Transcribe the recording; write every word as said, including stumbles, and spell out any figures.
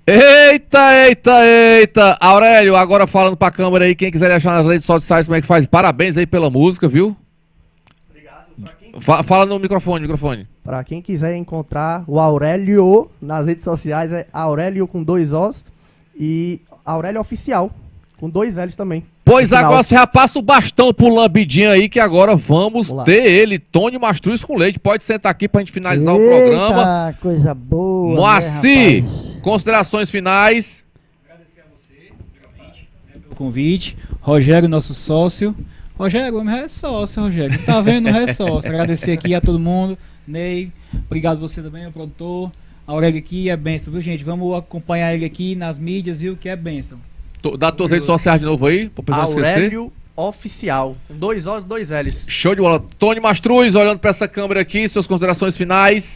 Eita, eita, eita. Aurélio, agora falando pra câmera aí, quem quiser achar nas redes sociais, como é que faz? Parabéns aí pela música, viu? Obrigado. Pra quem, Fa- Fala no microfone, microfone. pra quem quiser encontrar o Aurélio nas redes sociais, é Aurélio com dois Os e Aurélio Oficial, com dois L's também. Pois No final. agora você já passa o bastão pro Lambidinho aí, que agora vamos Vamos lá. ter ele, Tony Mastruz com leite. Pode sentar aqui pra gente finalizar o Eita, programa. coisa boa. né, Moacir, rapaz? considerações finais. Agradecer a você, primeiramente, né, pelo convite. Rogério, nosso sócio. Rogério, o homem é sócio, Rogério. Tá vendo? Não é sócio. Agradecer aqui a todo mundo. Ney, obrigado você também, o produtor. Aurélio aqui é benção, viu, gente? Vamos acompanhar ele aqui nas mídias, viu? Que é benção. Tô- Dá tuas redes sociais de novo aí, pro pessoal não esquecer. Aurélio Oficial, com dois Os e dois L's. Show de bola. Tony Mastruz, olhando pra essa câmera aqui, suas considerações finais.